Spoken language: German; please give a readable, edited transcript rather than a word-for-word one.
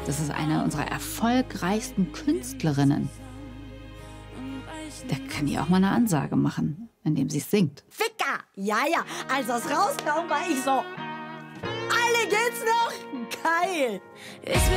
Das ist eine unserer erfolgreichsten Künstlerinnen. Da kann die auch mal eine Ansage machen, indem sie es singt. Ficker! Ja, ja, als das rauskam, war ich so... Alle geht's noch? Geil!